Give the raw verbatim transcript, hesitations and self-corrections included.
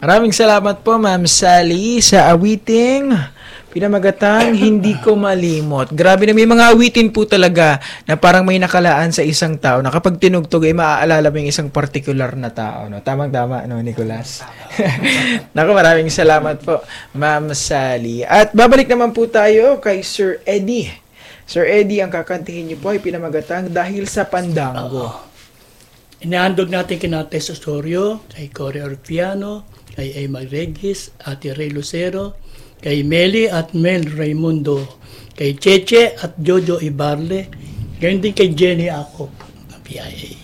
Maraming salamat po, Ma'am Sally, sa awiting pinamagatang Hindi Ko Malimot. Grabe na may mga awitin po talaga na parang may nakalaan sa isang tao na kapag tinugtog ay maaalala mo yung isang particular na tao. No? Tamang-tama, no, Nicolas? Naku, maraming salamat po, Ma'am Sally. At babalik naman po tayo kay Sir Eddie. Sir Eddie, ang kakantihin niyo po ay pinamagatang Dahil sa Pandango. Uh, Inahandog natin kina Tess Osorio, kay Cory Orpiano, kay Emma Regis, Ate Ray Lucero, kay Meli at Mel Raimundo, kay Cheche at Jojo Ibarle, gayon din kay Jenny Akop, ng P I A.